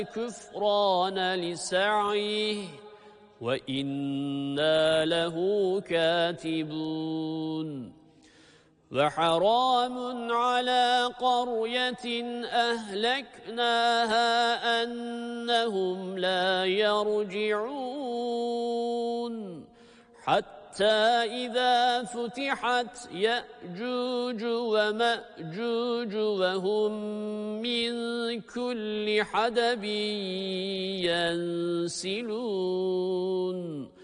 كفران لسعيه وإنا له كاتبون وحرام على قرية أهلكناها أنهم لا يرجعون حتى إذا فتحت يأجوج ومأجوج وهم من كل حدب ينسلون